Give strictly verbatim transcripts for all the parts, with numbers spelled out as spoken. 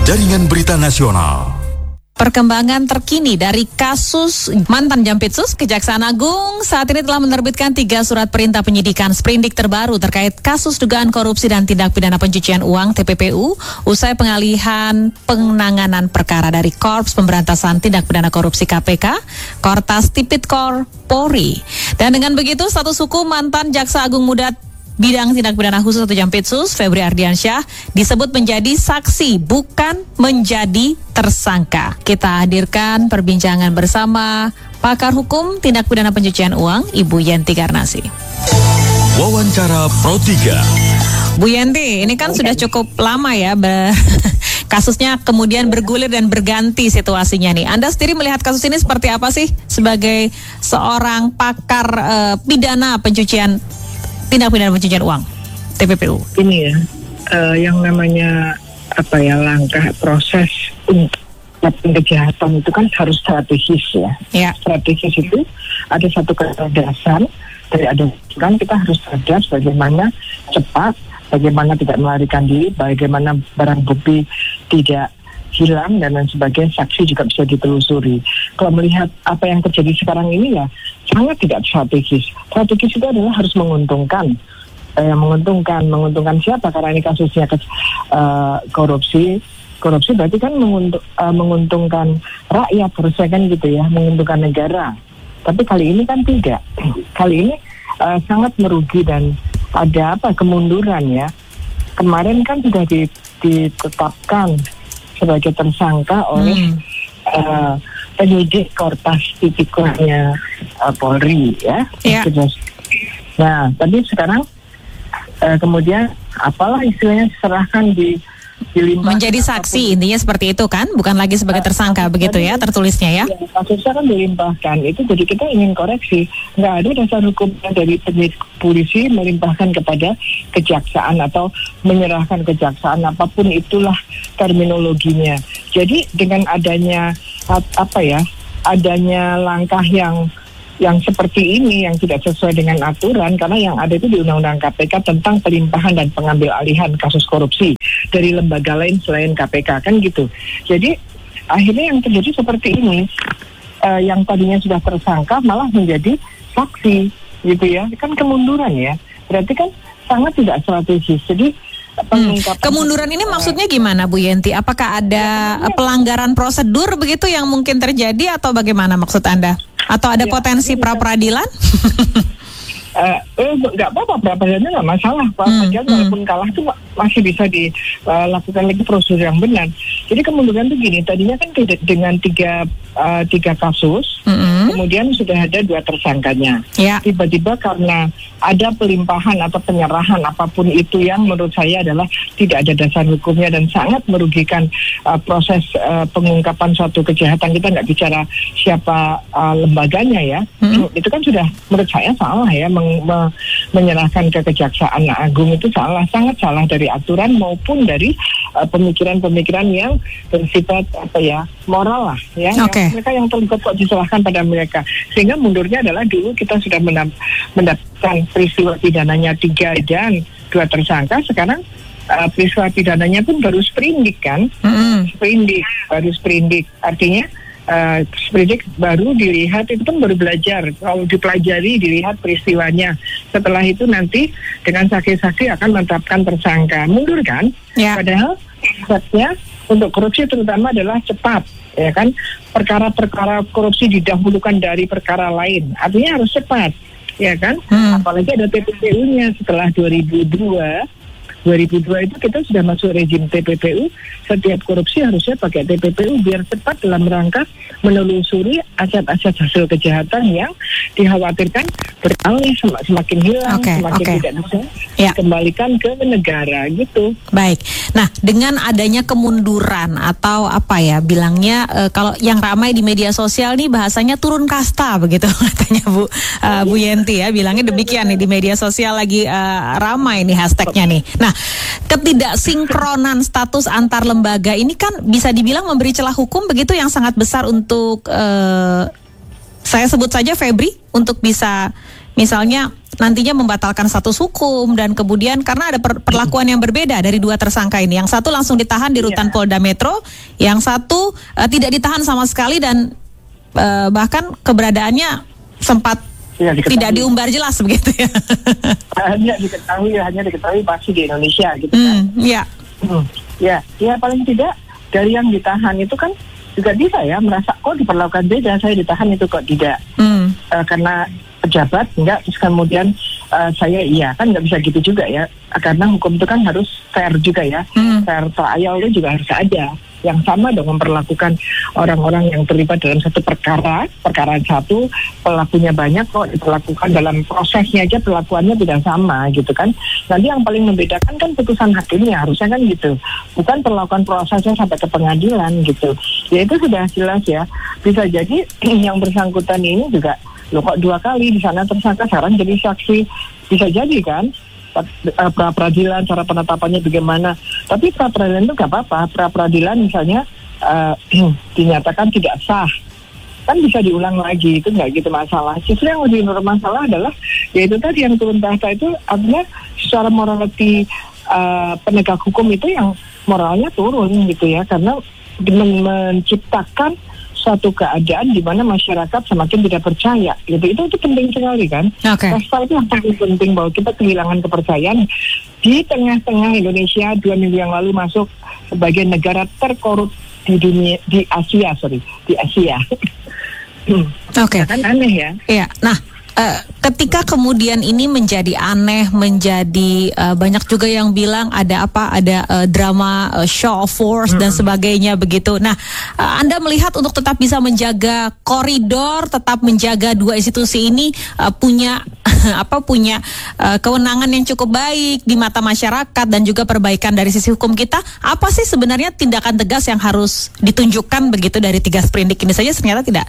Jaringan Berita Nasional. Perkembangan terkini dari kasus mantan Jampitsus, Kejaksaan Agung saat ini telah menerbitkan tiga surat perintah penyidikan sprindik terbaru terkait kasus dugaan korupsi dan tindak pidana pencucian uang T P P U usai pengalihan penanganan perkara dari Korps Pemberantasan Tindak Pidana Korupsi K P K, Kortas Tipikor Polri. Dan dengan begitu status hukum mantan Jaksa Agung Muda Bidang Tindak Pidana Khusus atau Jampitsus, Febri Ardiansyah, disebut menjadi saksi, bukan menjadi tersangka. Kita hadirkan perbincangan bersama pakar hukum tindak pidana pencucian uang, Ibu Yenti Garnasi. Wawancara Pro tiga. Bu Yenti, ini kan sudah cukup lama ya be- kasusnya kemudian bergulir dan berganti situasinya nih. Anda sendiri melihat kasus ini seperti apa sih sebagai seorang pakar uh, pidana pencucian tindak pidana pencucian uang T P P U? Ini ya, uh, yang namanya apa ya langkah proses untuk kejahatan itu kan harus strategis ya. Ya. Strategis itu ada satu kecerdasan dari ada kan kita harus cerdas bagaimana cepat, bagaimana tidak melarikan diri, bagaimana barang bukti tidak hilang dan lain sebagainya, saksi juga bisa ditelusuri. Kalau melihat apa yang terjadi sekarang ini ya sangat tidak strategis. Strategis itu adalah harus menguntungkan, eh, menguntungkan, menguntungkan siapa? Karena ini kasusnya ke, uh, korupsi, korupsi berarti kan menguntung, uh, menguntungkan rakyat harusnya kan gitu ya, menguntungkan negara. Tapi kali ini kan tidak. Kali ini uh, sangat merugi dan ada apa kemunduran ya. Kemarin kan sudah ditetapkan sebagai tersangka oleh hmm. uh, penyidik Kortas Tipikornya uh, Polri ya. Yeah. Nah, tapi sekarang uh, kemudian apalah istilahnya serahkan di dilimpahkan menjadi saksi, intinya seperti itu kan, bukan lagi sebagai tersangka, uh, begitu ya tertulisnya ya. Ya kasusnya kan dilimpahkan, itu jadi kita ingin koreksi, nggak ada dasar hukum dari penyidik polisi melimpahkan kepada kejaksaan atau menyerahkan kejaksaan, apapun itulah terminologinya. Jadi dengan adanya apa ya, adanya langkah yang yang seperti ini yang tidak sesuai dengan aturan, karena yang ada itu di Undang-Undang K P K tentang pelimpahan dan pengambil alihan kasus korupsi dari lembaga lain selain K P K kan gitu. Jadi akhirnya yang terjadi seperti ini, uh, yang tadinya sudah tersangka malah menjadi saksi gitu ya, kan kemunduran ya. Berarti kan sangat tidak strategis. Jadi Hmm. Kemunduran ini maksudnya gimana Bu Yenti? Apakah ada ya, pelanggaran prosedur begitu yang mungkin terjadi atau bagaimana maksud Anda? Atau ada ya, potensi pra-peradilan? Uh, eh nggak apa-apa, pra-peradilan nggak masalah. Pra-peradilan hmm, walaupun hmm. kalah itu masih bisa dilakukan uh, lagi prosedur yang benar. Jadi kemunduran itu gini, tadinya kan dengan tiga uh, tiga kasus, hmm. kemudian sudah ada dua tersangkanya. Ya. Tiba-tiba karena ada pelimpahan atau penyerahan apapun itu yang menurut saya adalah tidak ada dasar hukumnya dan sangat merugikan uh, proses uh, pengungkapan suatu kejahatan. Kita nggak bicara siapa uh, lembaganya ya, hmm. itu kan sudah menurut saya salah ya. Men- me- menyerahkan ke Kejaksaan Agung itu salah, sangat salah dari aturan maupun dari uh, pemikiran-pemikiran yang bersifat apa ya moral lah ya. Okay. Yang, mereka yang terlibat kok diserahkan pada mereka, sehingga mundurnya adalah dulu kita sudah mendap- mendapatkan peristiwa pidananya tiga dan dua tersangka, sekarang uh, peristiwa pidananya pun baru sprindik kan, mm-hmm. sprindik baru sprindik artinya Uh, sprindik baru dilihat, itu pun baru belajar, kalau dipelajari dilihat peristiwanya, setelah itu nanti dengan saksi-saksi akan menetapkan tersangka. Mundur kan? Ya. Padahal konsepnya untuk korupsi terutama adalah cepat, ya kan? Perkara-perkara korupsi didahulukan dari perkara lain, artinya harus cepat, ya kan? Hmm. Apalagi ada T P P U-nya setelah dua ribu dua dua ribu dua itu kita sudah masuk rezim T P P U, setiap korupsi harusnya pakai T P P U biar cepat dalam rangka menelusuri aset-aset hasil kejahatan yang dikhawatirkan beralih, semakin hilang, okay, semakin okay. tidak bisa ya. dikembalikan ke negara gitu. Baik, nah dengan adanya kemunduran atau apa ya bilangnya, e, kalau yang ramai di media sosial nih bahasanya turun kasta begitu katanya Bu uh, Bu Yenti ya, bilangnya demikian nih di media sosial lagi uh, ramai nih hashtagnya nih. Nah, ketidaksinkronan status antar lembaga ini kan bisa dibilang memberi celah hukum begitu yang sangat besar untuk uh, saya sebut saja Febri untuk bisa misalnya nantinya membatalkan status hukum dan kemudian karena ada per- perlakuan yang berbeda dari dua tersangka ini. Yang satu langsung ditahan di rutan yeah. Polda Metro, yang satu uh, tidak ditahan sama sekali dan uh, bahkan keberadaannya sempat ya, tidak diumbar jelas begitu ya. Hanya diketahui, hanya diketahui pasti di Indonesia gitu hmm, kan. Ya. Hmm, ya, ya paling tidak dari yang ditahan itu kan juga bisa ya merasa kok diperlakukan beda, saya ditahan itu kok tidak. Hmm. Uh, karena pejabat enggak, terus kemudian uh, saya iya kan nggak bisa gitu juga ya, karena hukum itu kan harus fair juga ya, hmm. fair trial itu juga harus ada yang sama dong memperlakukan orang-orang yang terlibat dalam satu perkara, perkara satu pelakunya banyak kok diperlakukan dalam prosesnya aja perlakuannya tidak sama gitu kan. Nanti yang paling membedakan kan putusan hakimnya, harusnya kan gitu, bukan perlakuan prosesnya sampai ke pengadilan gitu. Ya itu sudah jelas ya, bisa jadi yang bersangkutan ini juga loh kok dua kali di sana tersangka sekarang jadi saksi, bisa jadi kan pra peradilan cara penetapannya bagaimana. Tapi pra peradilan itu nggak apa-apa, pra peradilan misalnya uh, dinyatakan tidak sah kan bisa diulang lagi, itu nggak gitu masalah. Justru yang lebih bermasalah adalah yaitu tadi yang turun tahta itu artinya secara morality uh, penegak hukum itu yang moralnya turun gitu ya, karena men- menciptakan suatu keadaan di mana masyarakat semakin tidak percaya gitu. Itu itu penting sekali kan. Okay. Pasal itu yang paling penting bahwa kita kehilangan kepercayaan di tengah-tengah Indonesia dua minggu yang lalu masuk sebagai negara terkorup di dunia, di Asia sorry di Asia. Oke. Okay. Kan aneh ya. Iya. Nah, uh, ketika kemudian ini menjadi aneh, menjadi uh, banyak juga yang bilang ada apa, ada uh, drama uh, show of force hmm. dan sebagainya begitu. Nah, uh, Anda melihat untuk tetap bisa menjaga koridor, tetap menjaga dua institusi ini uh, punya apa punya uh, kewenangan yang cukup baik di mata masyarakat dan juga perbaikan dari sisi hukum kita. Apa sih sebenarnya tindakan tegas yang harus ditunjukkan begitu dari tiga sprindik ini saja ternyata tidak.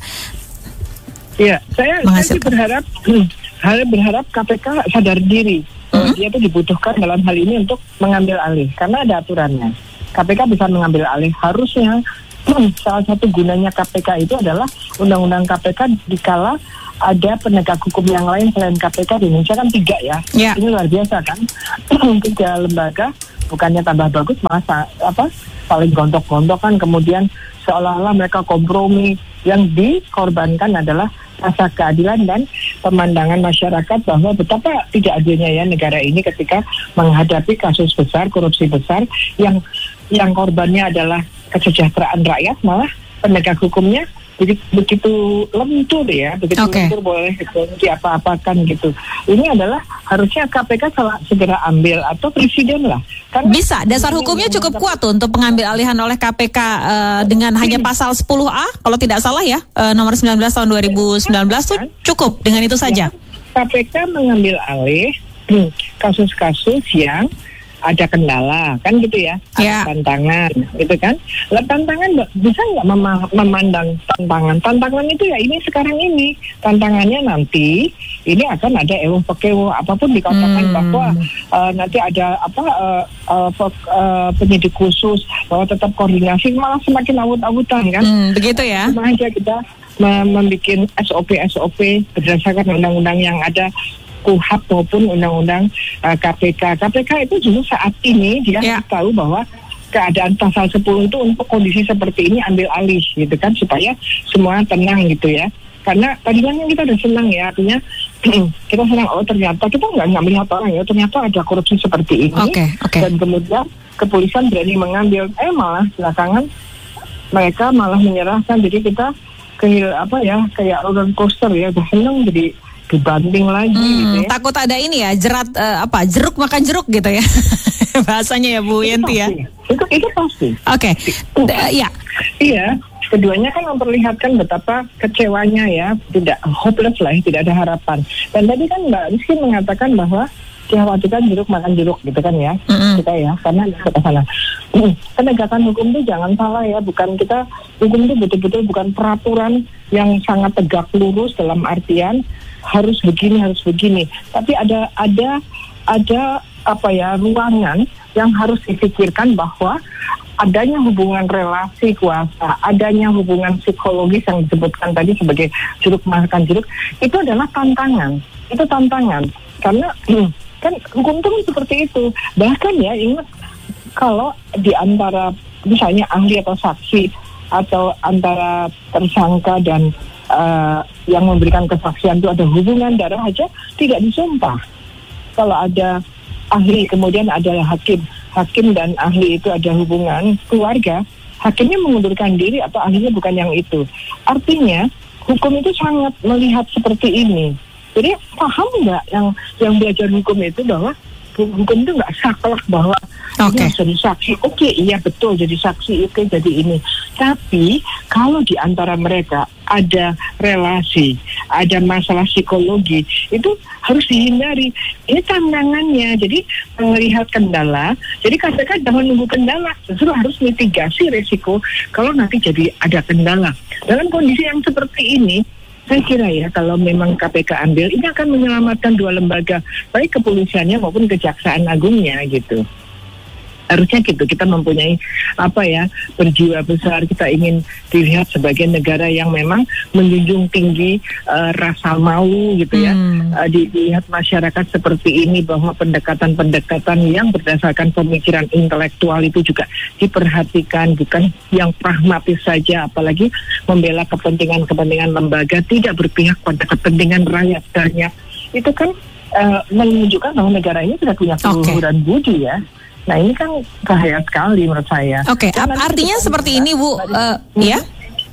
Iya, saya, saya sih berharap, hal berharap K P K sadar diri. Mm-hmm. Dia itu dibutuhkan dalam hal ini untuk mengambil alih, karena ada aturannya. K P K bisa mengambil alih. Harusnya salah satu gunanya K P K itu adalah undang-undang K P K dikala ada penegak hukum yang lain selain K P K di Indonesia kan tiga ya. Yeah. Ini luar biasa kan. Tiga lembaga bukannya tambah bagus, malah apa saling gontok-gontok kan, kemudian seolah-olah mereka kompromi. Yang dikorbankan adalah rasa keadilan dan pemandangan masyarakat bahwa betapa tidak adilnya ya negara ini ketika menghadapi kasus besar, korupsi besar yang yang korbannya adalah kesejahteraan rakyat, malah penegak hukumnya begitu, begitu lentur ya, begitu okay. lentur boleh gitu, diapa-apakan gitu. Ini adalah harusnya K P K salah segera ambil atau presiden lah. Karena bisa, dasar hukumnya cukup kuat tuh untuk pengambil alihan oleh K P K uh, dengan hanya pasal sepuluh A kalau tidak salah ya, uh, nomor sembilan belas tahun dua ribu sembilan belas tuh cukup dengan itu saja. K P K mengambil alih kasus-kasus yang ada kendala kan gitu ya, yeah. ada tantangan gitu kan. Lah tantangan bisa nggak mem- memandang tantangan? Tantangan itu ya ini sekarang ini, tantangannya nanti ini akan ada ewo pekewo apapun dikatakan hmm. bahwa uh, nanti ada apa uh, uh, uh, penyidik khusus bahwa tetap koordinasi, malah semakin awut-awutan kan. Hmm, begitu ya. Cuma aja kita membuat S O P S O P berdasarkan undang-undang yang ada, K U H P maupun undang-undang uh, K P K. K P K itu justru saat ini dia yeah. tahu bahwa keadaan pasal sepuluh itu untuk kondisi seperti ini ambil alih gitu kan, supaya semua tenang gitu ya. Karena tadinya kita udah senang ya, artinya kita senang, oh ternyata kita nggak nggak melihat orang ya, ternyata ada korupsi seperti ini. Okay, okay. Dan kemudian kepolisian berani mengambil, eh malah belakangan mereka malah menyerahkan. Jadi kita ke apa ya, kayak roller coaster ya, udah senang jadi dibanding lagi hmm, gitu ya. Takut ada ini ya, jerat uh, apa jeruk makan jeruk gitu ya. Bahasanya ya Bu Yenti ya. Itu itu pasti. Oke. Okay. D- ya. Iya, keduanya kan memperlihatkan betapa kecewanya ya, tidak hopeless lah, tidak ada harapan. Dan tadi kan Mbak Rizky mengatakan bahwa dikhawatirkan jeruk makan jeruk gitu kan ya, mm-hmm. kita ya, karena kita sana. Penegakan hukum itu jangan salah ya, bukan kita, hukum itu betul-betul bukan peraturan yang sangat tegak lurus dalam artian harus begini harus begini, tapi ada ada ada apa ya ruangan yang harus dipikirkan bahwa adanya hubungan relasi kuasa, adanya hubungan psikologis yang disebutkan tadi sebagai jeruk makan jeruk, itu adalah tantangan. Itu tantangan. Karena kan hukum itu kan seperti itu. Bahkan ya ingat, kalau di antara misalnya ahli atau saksi atau antara tersangka dan uh, yang memberikan kesaksian itu ada hubungan darah aja tidak disumpah. Kalau ada ahli kemudian ada hakim, hakim dan ahli itu ada hubungan keluarga, hakimnya mengundurkan diri atau ahlinya bukan yang itu. Artinya hukum itu sangat melihat seperti ini. Jadi paham nggak yang yang belajar hukum itu bahwa hukum itu nggak saklek bahwa okay. ini jadi saksi, oke okay, iya betul jadi saksi, oke okay, jadi ini. Tapi kalau di antara mereka ada relasi, ada masalah psikologi, itu harus dihindari. Ini tantangannya. Jadi melihat kendala, jadi K P K jangan nunggu kendala, justru harus mitigasi resiko kalau nanti jadi ada kendala. Dalam kondisi yang seperti ini, saya kira ya kalau memang K P K ambil, ini akan menyelamatkan dua lembaga, baik kepolisiannya maupun Kejaksaan Agungnya gitu. Harusnya gitu, kita mempunyai apa ya, berjiwa besar, kita ingin dilihat sebagai negara yang memang menjunjung tinggi uh, rasa malu gitu ya. Hmm. Uh, dilihat masyarakat seperti ini bahwa pendekatan-pendekatan yang berdasarkan pemikiran intelektual itu juga diperhatikan, bukan yang pragmatis saja, apalagi membela kepentingan-kepentingan lembaga, tidak berpihak pada kepentingan rakyat banyak. Itu kan uh, menunjukkan bahwa negara ini sudah punya keluhuran okay. budi ya. Nah ini kan bahaya sekali menurut saya. Oke, okay. Artinya seperti ini Bu, uh, ya?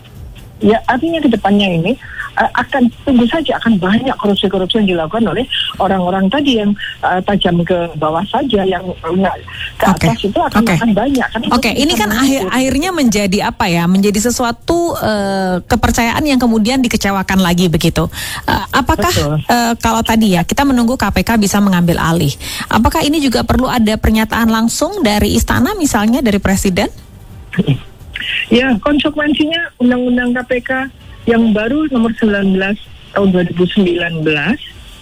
Ya, artinya ke depannya ini uh, akan tunggu saja akan banyak korupsi-korupsi yang dilakukan oleh orang-orang tadi yang uh, tajam ke bawah saja, yang uh, ke atas okay. itu akan, okay. akan banyak. Oke, okay. Ini kan akhir, akhirnya menjadi apa ya? Menjadi sesuatu uh, kepercayaan yang kemudian dikecewakan lagi begitu. Uh, apakah uh, kalau tadi ya kita menunggu K P K bisa mengambil alih, apakah ini juga perlu ada pernyataan langsung dari istana misalnya dari Presiden? Ya, konsekuensinya Undang-Undang K P K yang baru nomor sembilan belas tahun dua ribu sembilan belas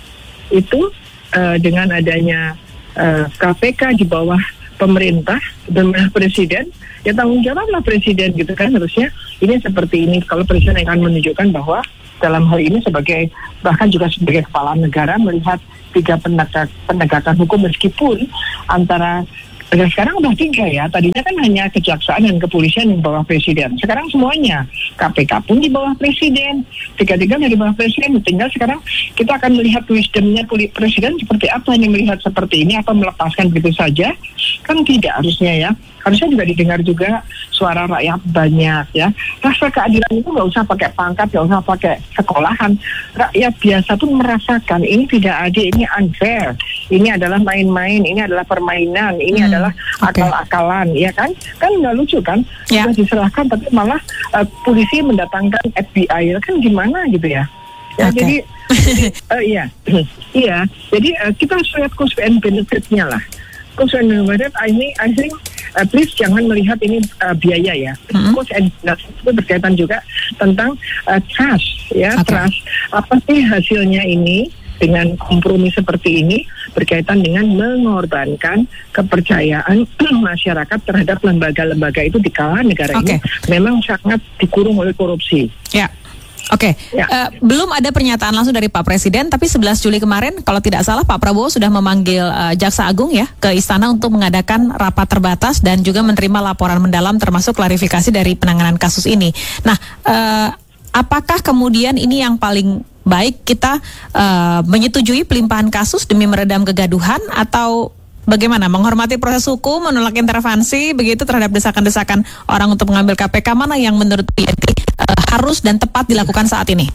itu uh, dengan adanya uh, K P K di bawah pemerintah dan presiden, ya tanggung jawablah presiden gitu kan, harusnya ini seperti ini. Kalau presiden akan menunjukkan bahwa dalam hal ini sebagai, bahkan juga sebagai kepala negara melihat tiga penegak, penegakan hukum, meskipun antara Dan sekarang udah tiga ya, tadinya kan hanya kejaksaan dan kepolisian yang di bawah presiden. Sekarang semuanya, K P K pun di bawah presiden, tiga-tiga dari bawah presiden. Tinggal sekarang kita akan melihat wisdomnya presiden seperti apa, yang melihat seperti ini, apa melepaskan begitu saja? Kan tidak harusnya ya. Harusnya juga didengar juga suara rakyat banyak ya. Rasa keadilan itu nggak usah pakai pangkat, nggak usah pakai sekolahan. Rakyat biasa pun merasakan ini tidak adil, ini unfair, ini adalah main-main, ini adalah permainan, ini hmm, adalah okay. akal-akalan, ya kan? Kan nggak lucu kan? Yeah. Sudah diserahkan tapi malah uh, polisi mendatangkan F B I, kan gimana gitu ya? Ya okay. jadi, jadi uh, iya, iya. Jadi uh, kita harus lihat cost and benefit-nya lah. Cost and benefit, I think, I think uh, please jangan melihat ini uh, biaya ya. Mm-hmm. Cost and benefit itu berkaitan juga tentang uh, trust, ya okay. trust. Apa sih hasilnya ini? Dengan kompromi seperti ini berkaitan dengan mengorbankan kepercayaan masyarakat terhadap lembaga-lembaga itu di kala negara okay. ini memang sangat dikurung oleh korupsi. Ya. Oke, okay. ya. uh, belum ada pernyataan langsung dari Pak Presiden, tapi sebelas Juli kemarin, kalau tidak salah, Pak Prabowo sudah memanggil uh, Jaksa Agung ya ke Istana untuk mengadakan rapat terbatas dan juga menerima laporan mendalam termasuk klarifikasi dari penanganan kasus ini. Nah, uh, apakah kemudian ini yang paling baik kita uh, menyetujui pelimpahan kasus demi meredam kegaduhan, atau bagaimana menghormati proses hukum, menolak intervensi begitu terhadap desakan-desakan orang untuk mengambil K P K? Mana yang menurut P N T uh, harus dan tepat dilakukan saat ini?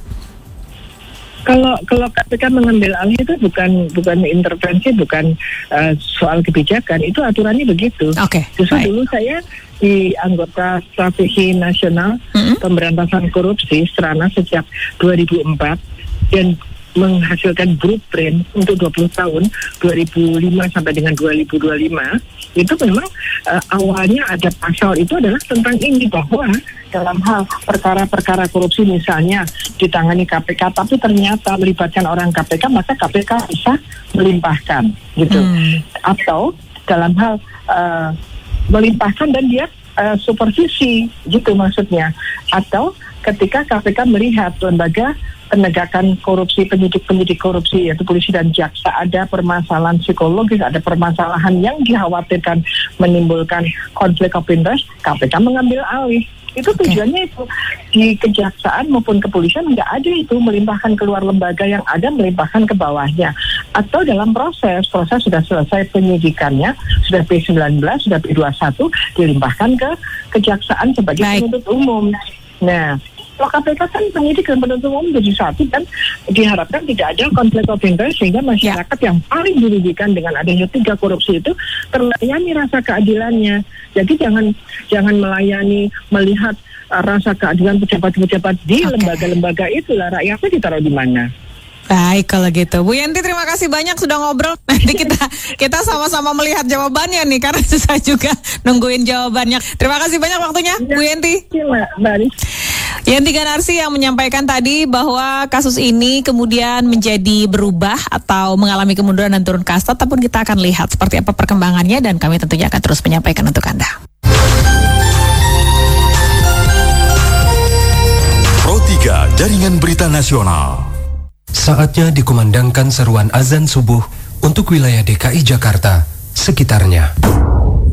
Kalau kalau K P K mengambil alih itu bukan bukan intervensi, bukan uh, soal kebijakan, itu aturannya begitu. Oke. Okay, Justru dulu saya di anggota strategi nasional mm-hmm. pemberantasan korupsi Strana sejak dua ribu empat, dan menghasilkan blueprint untuk dua puluh tahun dua ribu lima sampai dengan dua ribu dua puluh lima, itu memang uh, awalnya ada pasal itu adalah tentang ini, bahwa dalam hal perkara-perkara korupsi misalnya ditangani K P K tapi ternyata melibatkan orang K P K, maka K P K bisa melimpahkan gitu. Hmm. Atau dalam hal uh, melimpahkan dan dia uh, supervisi gitu maksudnya. Atau ketika K P K melihat lembaga penegakan korupsi, penyidik-penyidik korupsi yaitu polisi dan jaksa ada permasalahan psikologis, ada permasalahan yang dikhawatirkan menimbulkan konflik of interest, K P K mengambil alih. Itu tujuannya itu. Di kejaksaan maupun kepolisian nggak ada itu melimpahkan keluar lembaga, yang ada melimpahkan ke bawahnya. Atau dalam proses, proses sudah selesai penyidikannya, sudah P sembilan belas, sudah P dua puluh satu, dilimpahkan ke kejaksaan sebagai penuntut umum. Nah, kalau K P K kan penyidik dan penuntut umum jadi satu, dan diharapkan tidak ada konflik of interest, sehingga masyarakat ya. yang paling dirugikan dengan adanya tiga korupsi itu terlayani rasa keadilannya. Jadi jangan jangan melayani, melihat uh, rasa keadilan pejabat-pejabat di okay. lembaga-lembaga itulah, rakyatnya ditaruh di mana. Baik kalau gitu, Bu Yenti terima kasih banyak sudah ngobrol. Nanti kita kita sama-sama melihat jawabannya nih, karena susah juga nungguin jawabannya. Terima kasih banyak waktunya, ya, Bu Yenti. Iya, Mbak. Yenti Ganarsi yang menyampaikan tadi bahwa kasus ini kemudian menjadi berubah atau mengalami kemunduran dan turun kasta, tapi kita akan lihat seperti apa perkembangannya, dan kami tentunya akan terus menyampaikan untuk Anda. Pro tiga Jaringan Berita Nasional. Saatnya dikumandangkan seruan azan subuh untuk wilayah D K I Jakarta sekitarnya.